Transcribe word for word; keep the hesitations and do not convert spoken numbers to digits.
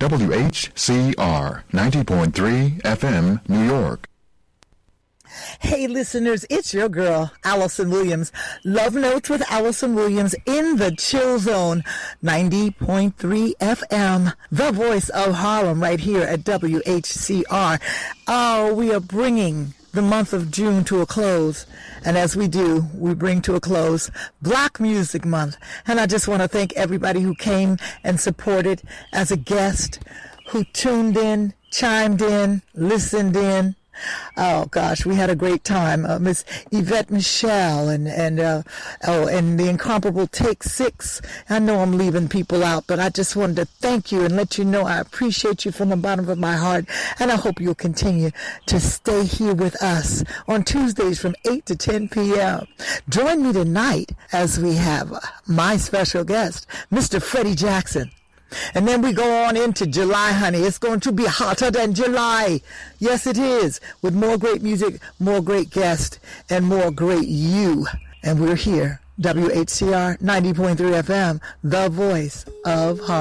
W H C R ninety point three F M, New York. Hey, listeners, it's your girl, Allison Williams. Love Notes with Allison Williams in the Chill Zone, ninety point three F M, the voice of Harlem, right here at W H C R. Oh, we are bringing the month of June to a close. And as we do, we bring to a close Black Music Month. And I just want to thank everybody who came and supported as a guest, who tuned in, chimed in, listened in. Oh gosh, we had a great time. Uh, Miss Yvette Michelle and and uh, oh, and the incomparable Take Six. I know I'm leaving people out, but I just wanted to thank you and let you know I appreciate you from the bottom of my heart, and I hope you'll continue to stay here with us on Tuesdays from eight to ten p.m. Join me tonight as we have my special guest, Mister Freddie Jackson. And then we go on into July, honey. It's going to be hotter than July. Yes, it is. With more great music, more great guests, and more great you. And we're here, W H C R ninety point three F M, the voice of Harlem.